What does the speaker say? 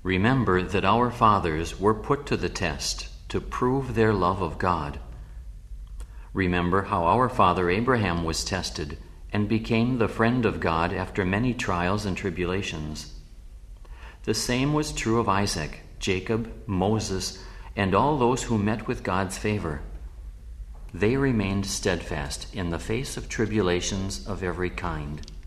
Remember that our fathers were put to the test to prove their love of God. Remember how our father Abraham was tested and became the friend of God after many trials and tribulations. The same was true of Isaac, Jacob, Moses, and all those who met with God's favor. They remained steadfast in the face of tribulations of every kind.